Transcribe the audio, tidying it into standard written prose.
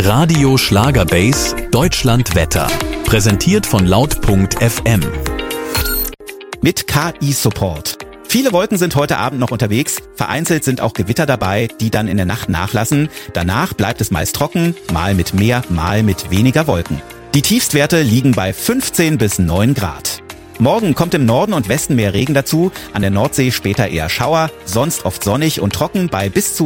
Radio Schlagerbase Deutschland Wetter. Präsentiert von laut.fm. Mit KI-Support. Viele Wolken sind heute Abend noch unterwegs. Vereinzelt sind auch Gewitter dabei, die dann in der Nacht nachlassen. Danach bleibt es meist trocken, mal mit mehr, mal mit weniger Wolken. Die Tiefstwerte liegen bei 15 bis 9 Grad. Morgen kommt im Norden und Westen mehr Regen dazu. An der Nordsee später eher Schauer, sonst oft sonnig und trocken bei bis zu